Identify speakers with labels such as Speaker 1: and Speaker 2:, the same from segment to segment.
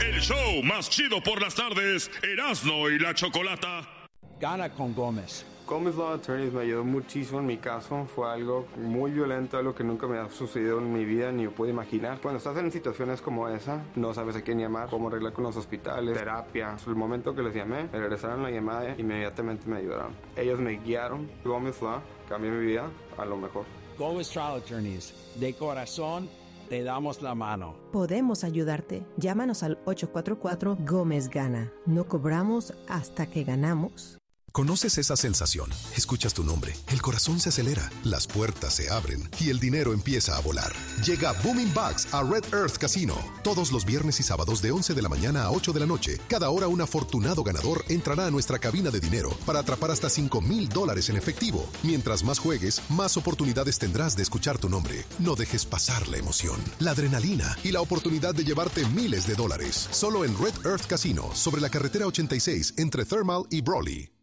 Speaker 1: El show más chido por las tardes, Erasmo y la Chocolata.
Speaker 2: Gana con Gómez.
Speaker 3: Gómez Law Attorneys me ayudó muchísimo en mi caso. Fue algo muy violento, algo que nunca me ha sucedido en mi vida ni pude imaginar. Cuando estás en situaciones como esa, no sabes a quién llamar, cómo arreglar con los hospitales, terapia. El momento que les llamé, me regresaron la llamada y inmediatamente me ayudaron. Ellos me guiaron. Gómez Law cambió mi vida a lo mejor.
Speaker 2: Gómez Trial Attorneys. De corazón, te damos la mano.
Speaker 4: Podemos ayudarte. Llámanos al 844 Gómez Gana. No cobramos hasta que ganamos.
Speaker 5: ¿Conoces esa sensación? Escuchas tu nombre, el corazón se acelera, las puertas se abren y el dinero empieza a volar. Llega Booming Bucks a Red Earth Casino. Todos los viernes y sábados de 11 de la mañana a 8 de la noche. Cada hora un afortunado ganador entrará a nuestra cabina de dinero para atrapar hasta $5,000 en efectivo. Mientras más juegues, más oportunidades tendrás de escuchar tu nombre. No dejes pasar la emoción, la adrenalina y la oportunidad de llevarte miles de dólares. Solo en Red Earth Casino, sobre la carretera 86 entre Thermal y Brawley.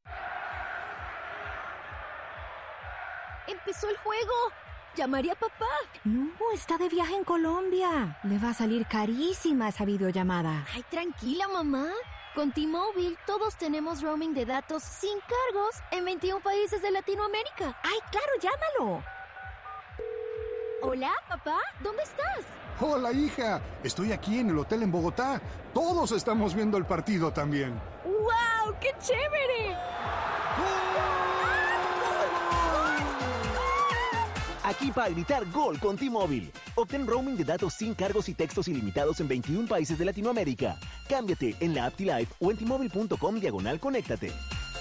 Speaker 6: ¡Empezó el juego! ¡Llamaré a papá!
Speaker 7: No, está de viaje en Colombia. Le va a salir carísima esa videollamada.
Speaker 6: Ay, tranquila, mamá. Con T-Mobile todos tenemos roaming de datos sin cargos en 21 países de Latinoamérica.
Speaker 7: ¡Ay, claro, llámalo!
Speaker 6: Hola, papá. ¿Dónde estás?
Speaker 8: Hola, hija. Estoy aquí en el hotel en Bogotá. Todos estamos viendo el partido también.
Speaker 6: ¡Wow! ¡Qué chévere!
Speaker 9: Aquí para gritar gol con T-Mobile. Obtén roaming de datos sin cargos y textos ilimitados en 21 países de Latinoamérica. Cámbiate en la app T-Life o en T-Mobile.com/conéctate.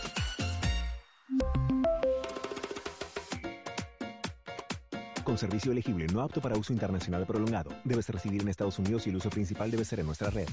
Speaker 9: Con servicio elegible no apto para uso internacional prolongado. Debes residir en Estados Unidos y el uso principal debe ser en nuestra red.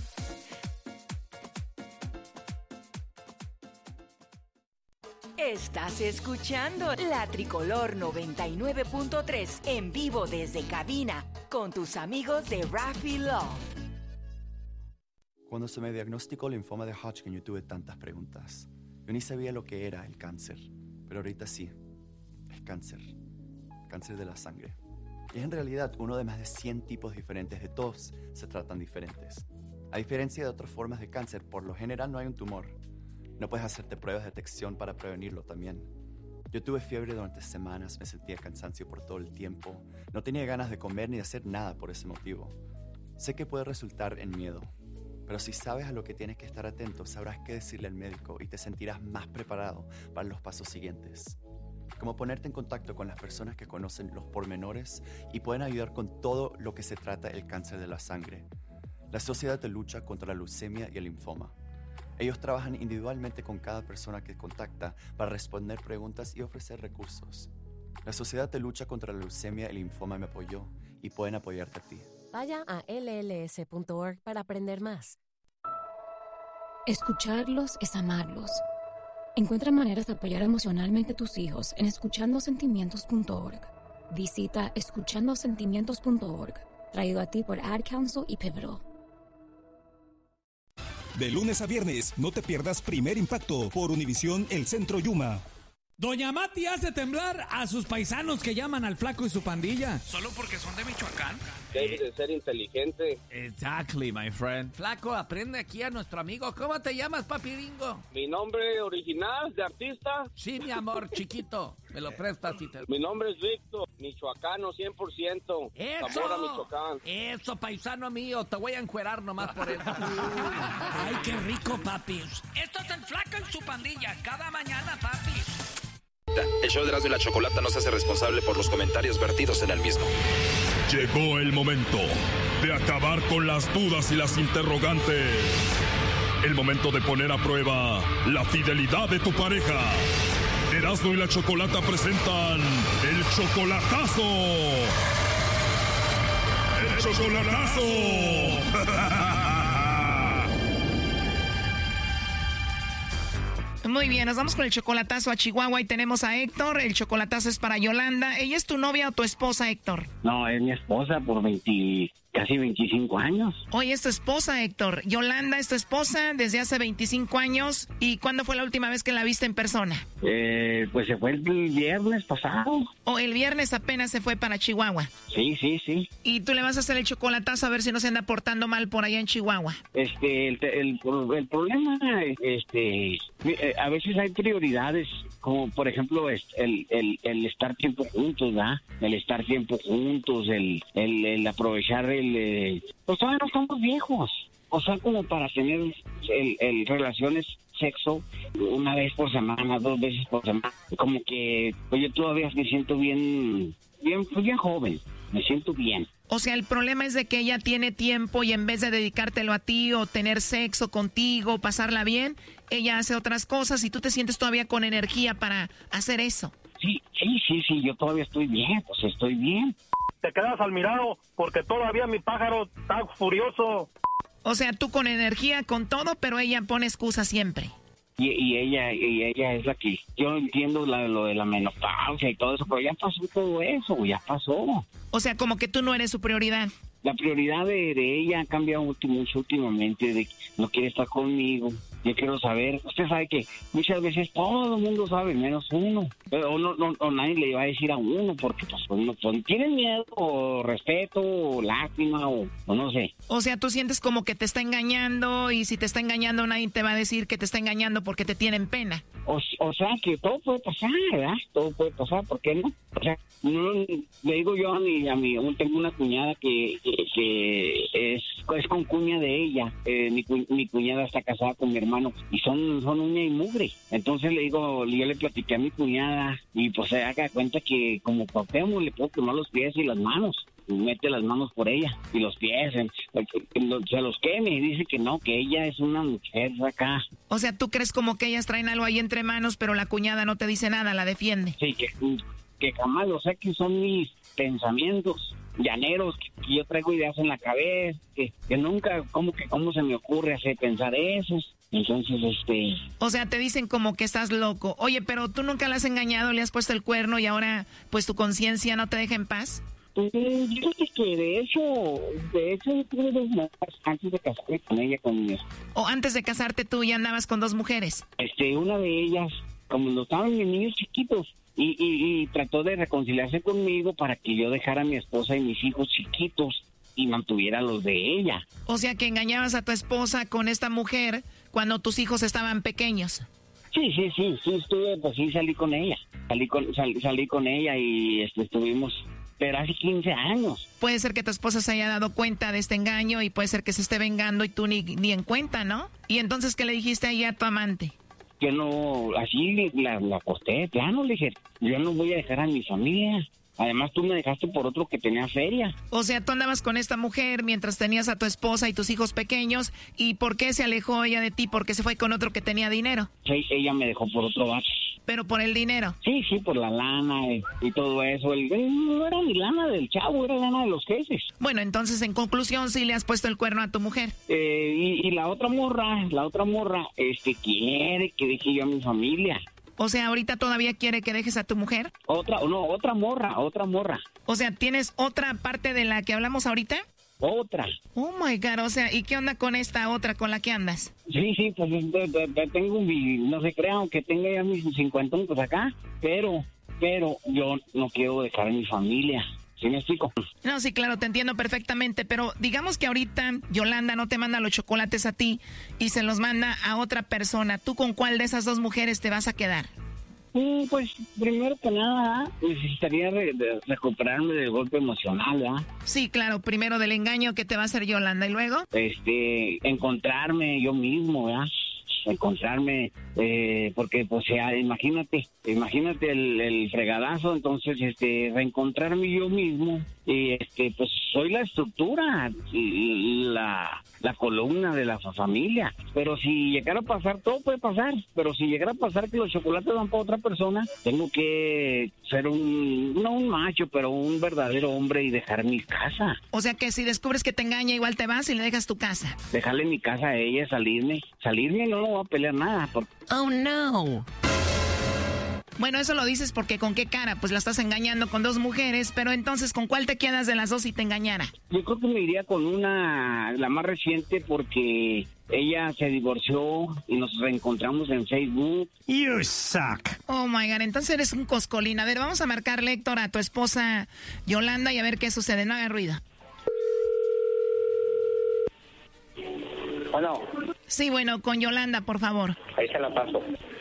Speaker 10: Estás escuchando La Tricolor 99.3 en vivo desde cabina con tus amigos de Rafi Love.
Speaker 11: Cuando se me diagnosticó linfoma de Hodgkin, yo tuve tantas preguntas. Yo ni sabía lo que era el cáncer, pero ahorita sí. Es cáncer. Cáncer de la sangre. Y es en realidad uno de más de 100 tipos diferentes. De todos se tratan diferentes. A diferencia de otras formas de cáncer, por lo general no hay un tumor. No puedes hacerte pruebas de detección para prevenirlo también. Yo tuve fiebre durante semanas, me sentía cansancio por todo el tiempo. No tenía ganas de comer ni de hacer nada por ese motivo. Sé que puede resultar en miedo, pero si sabes a lo que tienes que estar atento, sabrás qué decirle al médico y te sentirás más preparado para los pasos siguientes. Como ponerte en contacto con las personas que conocen los pormenores y pueden ayudar con todo lo que se trata el cáncer de la sangre. La Sociedad de Lucha contra la Leucemia y el Linfoma. Ellos trabajan individualmente con cada persona que contacta para responder preguntas y ofrecer recursos. La Sociedad de Lucha contra la Leucemia y el Linfoma me apoyó y pueden apoyarte a ti.
Speaker 12: Vaya a lls.org para aprender más.
Speaker 13: Escucharlos es amarlos. Encuentra maneras de apoyar emocionalmente a tus hijos en escuchandosentimientos.org. Visita escuchandosentimientos.org. Traído a ti por Ad Council y Pivotal.
Speaker 14: De lunes a viernes, no te pierdas Primer Impacto por Univisión El Centro Yuma.
Speaker 15: Doña Mati hace temblar a sus paisanos que llaman al Flaco y su pandilla. ¿Solo porque son de Michoacán?
Speaker 16: Debe de ser inteligente.
Speaker 15: Exactly, my friend. Flaco, aprende aquí a nuestro amigo. ¿Cómo te llamas, papi Dingo?
Speaker 16: Mi nombre original de artista.
Speaker 15: Sí, mi amor, chiquito. Me lo prestas y te...
Speaker 16: Mi nombre es Víctor, michoacano 100%.
Speaker 15: ¡Eso!
Speaker 16: Zamora, Michoacán.
Speaker 15: Eso, paisano mío. Te voy a encuerar nomás por eso. Ay, qué rico, papi. Esto es el Flaco y su pandilla. Cada mañana, papi.
Speaker 17: El show de Erasmo y la Chocolata no se hace responsable por los comentarios vertidos en el mismo.
Speaker 1: Llegó el momento de acabar con las dudas y las interrogantes. El momento de poner a prueba la fidelidad de tu pareja. Erasmo y la Chocolata presentan el chocolatazo. ¡El chocolatazo!
Speaker 18: Muy bien, nos vamos con el chocolatazo a Chihuahua y tenemos a Héctor. El chocolatazo es para Yolanda. ¿Ella es tu novia o tu esposa, Héctor?
Speaker 19: No, es mi esposa por 23 casi 25 años.
Speaker 18: Oye, es tu esposa, Héctor. Yolanda es tu esposa desde hace 25 años. ¿Y cuándo fue la última vez que la viste en persona?
Speaker 19: Pues se fue el viernes pasado.
Speaker 18: ¿O el viernes apenas se fue para Chihuahua?
Speaker 19: Sí.
Speaker 18: ¿Y tú le vas a hacer el chocolatazo a ver si no se anda portando mal por allá en Chihuahua?
Speaker 19: El problema, a veces hay prioridades, como por ejemplo el estar tiempo juntos, ¿verdad? El estar tiempo juntos, el aprovechar pues todavía no estamos viejos. O sea, como para tener relaciones sexo una vez por semana, 2 veces por semana. Como que pues yo todavía me siento bien joven. Me siento bien.
Speaker 18: O sea, el problema es de que ella tiene tiempo y en vez de dedicártelo a ti o tener sexo contigo, pasarla bien, ella hace otras cosas y tú te sientes todavía con energía para hacer eso.
Speaker 19: Sí, yo todavía estoy bien, pues estoy bien.
Speaker 20: Te quedas al mirado porque todavía mi pájaro está furioso.
Speaker 18: O sea, tú con energía, con todo, pero ella pone excusas siempre.
Speaker 19: Y ella es la que... Yo entiendo lo de la menopausia y todo eso, pero ya pasó todo eso, ya pasó.
Speaker 18: O sea, como que tú no eres su prioridad.
Speaker 19: La prioridad de ella ha cambiado mucho últimamente, de no quiere estar conmigo. Yo quiero saber, usted sabe que muchas veces todo el mundo sabe, menos uno. O nadie le va a decir a uno, porque pues uno tiene miedo, o respeto, o lástima, o no sé.
Speaker 18: O sea, tú sientes como que te está engañando, y si te está engañando nadie te va a decir que te está engañando porque te tienen pena.
Speaker 19: O sea, que todo puede pasar, ¿verdad? Todo puede pasar, ¿por qué no? O sea, no, le digo yo a mi tengo una cuñada que es con cuña de ella. Mi cuñada está casada con mi hermano y son uña y mugre. Entonces le digo, yo le platiqué a mi cuñada y pues se haga cuenta que como papemos le puedo quemar los pies y las manos. Mete las manos por ella y los pies, se los queme y dice que no, que ella es una mujer acá.
Speaker 18: O sea, ¿tú crees como que ellas traen algo ahí entre manos, pero la cuñada no te dice nada, la defiende?
Speaker 19: Sí, que jamás, o sea, que son mis pensamientos llaneros, que yo traigo ideas en la cabeza, que nunca, cómo se me ocurre hacer pensar eso. Entonces,
Speaker 18: O sea, te dicen como que estás loco. Oye, pero tú nunca la has engañado, le has puesto el cuerno y ahora, pues, tu conciencia no te deja en paz.
Speaker 19: Yo creo que de hecho, yo tuve 2 mujeres antes de casarme con ella, con mi...
Speaker 18: ¿O antes de casarte tú ya andabas con 2 mujeres?
Speaker 19: Una de ellas, como no estaban mis niños chiquitos, y trató de reconciliarse conmigo para que yo dejara a mi esposa y mis hijos chiquitos y mantuviera los de ella.
Speaker 18: O sea, que engañabas a tu esposa con esta mujer cuando tus hijos estaban pequeños.
Speaker 19: Sí, salí con ella. Salí con ella y estuvimos... Pero hace 15 años.
Speaker 18: Puede ser que tu esposa se haya dado cuenta de este engaño y puede ser que se esté vengando y tú ni en cuenta, ¿no? ¿Y entonces qué le dijiste ahí a tu amante?
Speaker 19: Que no, así la acosté de plano, le dije, yo no voy a dejar a mi familia. Además, tú me dejaste por otro que tenía feria.
Speaker 18: O sea, tú andabas con esta mujer mientras tenías a tu esposa y tus hijos pequeños. ¿Y por qué se alejó ella de ti? ¿Porque se fue con otro que tenía dinero?
Speaker 19: Sí, ella me dejó por otro vato.
Speaker 18: ¿Pero por el dinero?
Speaker 19: Sí, por la lana y todo eso. No era ni lana del chavo, era lana de los jefes.
Speaker 18: Bueno, entonces, en conclusión, sí le has puesto el cuerno a tu mujer.
Speaker 19: Y la otra morra, quiere que deje yo a mi familia.
Speaker 18: O sea, ¿ahorita todavía quiere que dejes a tu mujer?
Speaker 19: Otra morra.
Speaker 18: O sea, ¿tienes otra parte de la que hablamos ahorita?
Speaker 19: Otra.
Speaker 18: Oh my God, o sea, ¿y qué onda con esta otra con la que andas?
Speaker 19: Sí, pues tengo no se crea, aunque tenga ya mis 50 pues acá, pero yo no quiero dejar a mi familia. ¿Sí me explico?
Speaker 18: No, sí, claro, te entiendo perfectamente, pero digamos que ahorita Yolanda no te manda los chocolates a ti y se los manda a otra persona. ¿Tú con cuál de esas 2 mujeres te vas a quedar?
Speaker 19: Pues, primero que nada, necesitaría recuperarme del golpe emocional, ¿verdad?
Speaker 18: Sí, claro, primero del engaño que te va a hacer Yolanda, ¿y luego?
Speaker 19: Encontrarme yo mismo, ¿verdad? Encontrarme, porque, pues, imagínate el fregadazo, entonces, reencontrarme yo mismo, y, pues, soy la estructura, la columna de la familia, pero si llegara a pasar, todo puede pasar, pero si llegara a pasar que los chocolates van para otra persona, tengo que ser no un macho, pero un verdadero hombre y dejar mi casa.
Speaker 18: O sea que si descubres que te engaña, igual te vas y le dejas tu casa.
Speaker 19: Dejarle mi casa a ella, salirme no voy a pelear nada.
Speaker 18: Oh, no. Bueno, eso lo dices porque ¿con qué cara? Pues la estás engañando con 2 mujeres, pero entonces ¿con cuál te quedas de las 2 si te engañara?
Speaker 19: Yo creo que me iría con la más reciente, porque ella se divorció y nos reencontramos en Facebook.
Speaker 15: You suck.
Speaker 18: Oh my God, entonces eres un coscolín. A ver, vamos a marcarle, Héctor, a tu esposa Yolanda y a ver qué sucede. No haga ruido.
Speaker 19: Bueno.
Speaker 18: Sí, bueno, con Yolanda, por favor.
Speaker 19: Ahí se la paso.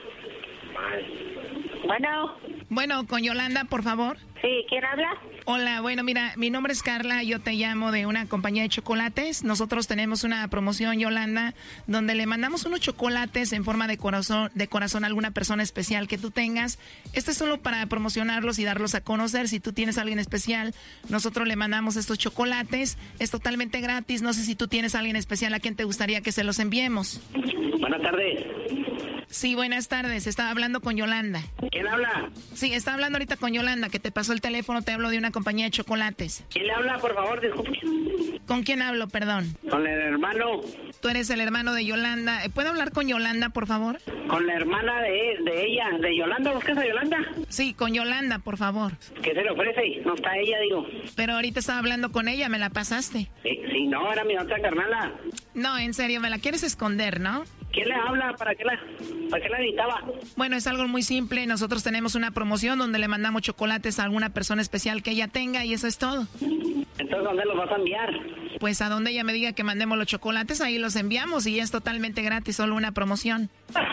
Speaker 18: Bueno, con Yolanda, por favor.
Speaker 21: Sí, ¿quién habla?
Speaker 18: Hola, bueno, mira, mi nombre es Carla, yo te llamo de una compañía de chocolates. Nosotros tenemos una promoción, Yolanda, donde le mandamos unos chocolates en forma de corazón a alguna persona especial que tú tengas. Este es solo para promocionarlos y darlos a conocer. Si tú tienes a alguien especial, nosotros le mandamos estos chocolates. Es totalmente gratis. No sé si tú tienes a alguien especial a quien te gustaría que se los enviemos.
Speaker 19: Buenas tardes.
Speaker 18: Sí, buenas tardes. Estaba hablando con Yolanda.
Speaker 19: ¿Quién habla?
Speaker 18: Sí, estaba hablando ahorita con Yolanda, que te pasó el teléfono. Te hablo de una compañía de chocolates.
Speaker 19: ¿Quién le habla, por favor? Disculpe.
Speaker 18: ¿Con quién hablo, perdón?
Speaker 19: Con el hermano.
Speaker 18: Tú eres el hermano de Yolanda. ¿Puedo hablar con Yolanda, por favor?
Speaker 19: Con la hermana de ella, de Yolanda. ¿Buscas a Yolanda?
Speaker 18: Sí, con Yolanda, por favor.
Speaker 19: ¿Qué se le ofrece? No está ella, digo.
Speaker 18: Pero ahorita estaba hablando con ella, me la pasaste.
Speaker 19: Sí, no, era mi otra carnala.
Speaker 18: No, en serio, me la quieres esconder, ¿no?
Speaker 19: ¿Quién le habla? ¿Para qué la necesitaba?
Speaker 18: Bueno, es algo muy simple. Nosotros tenemos una promoción donde le mandamos chocolates a alguna persona especial que ella tenga y eso es todo.
Speaker 19: Entonces, ¿dónde los vas a enviar?
Speaker 18: Pues a donde ella me diga que mandemos los chocolates, ahí los enviamos y es totalmente gratis, solo una promoción.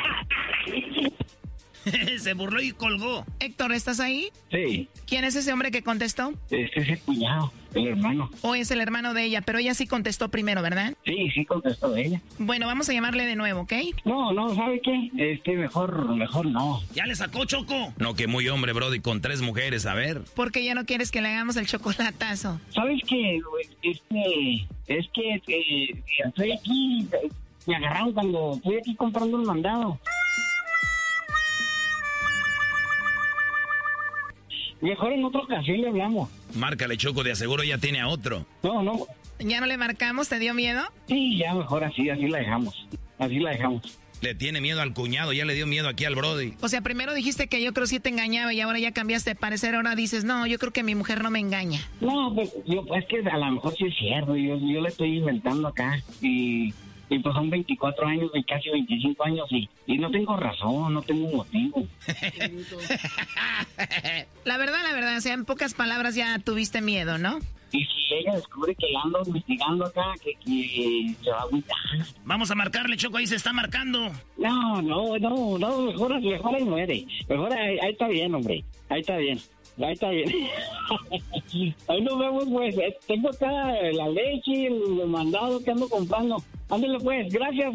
Speaker 15: Se burló y colgó.
Speaker 18: Héctor, ¿estás ahí?
Speaker 19: Sí.
Speaker 18: ¿Quién es ese hombre que contestó?
Speaker 19: Este es el cuñado, el hermano.
Speaker 18: O es el hermano de ella, pero ella sí contestó primero, ¿verdad?
Speaker 19: Sí contestó ella.
Speaker 18: Bueno, vamos a llamarle de nuevo, ¿ok?
Speaker 19: No, ¿sabe qué? Mejor no.
Speaker 15: ¿Ya le sacó, Choco?
Speaker 17: No, que muy hombre, brody, con 3 mujeres, a ver.
Speaker 18: ¿Por qué ya no quieres que le hagamos el chocolatazo?
Speaker 19: ¿Sabes qué? Es que estoy aquí, me agarraron cuando estoy aquí comprando un mandado. Mejor en otra ocasión le hablamos.
Speaker 17: Márcale, Choco, de aseguro ya tiene a otro.
Speaker 19: No.
Speaker 18: ¿Ya no le marcamos? ¿Te dio miedo?
Speaker 19: Sí, ya mejor así la dejamos.
Speaker 17: Le tiene miedo al cuñado, ya le dio miedo aquí al brody.
Speaker 18: O sea, primero dijiste que yo creo sí te engañaba y ahora ya cambiaste de parecer. Ahora dices, no, yo creo que mi mujer no me engaña.
Speaker 19: No, pues es que a lo mejor sí es cierto. Yo le estoy inventando acá y pues son 24 años y casi 25 años y no tengo razón, no tengo motivo.
Speaker 18: La verdad, o sea, en pocas palabras ya tuviste miedo, ¿no?
Speaker 19: Y si ella descubre que la ando investigando acá, que se va a agüitar.
Speaker 15: Vamos a marcarle, Choco, ahí se está marcando.
Speaker 19: No, mejor ahí muere. Mejor ahí está bien, hombre. Ahí está bien. Ahí nos vemos, pues. Tengo acá la leche, el mandado que ando comprando. Ándale, pues. Gracias.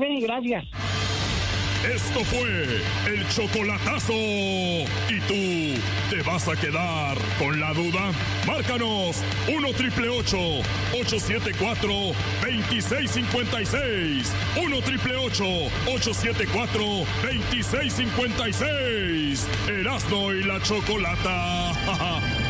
Speaker 1: Esto fue el chocolatazo. ¿Y tú te vas a quedar con la duda? Márcanos 1-888-874-2656. 1-888-874-2656. Erasmo y la Chocolata.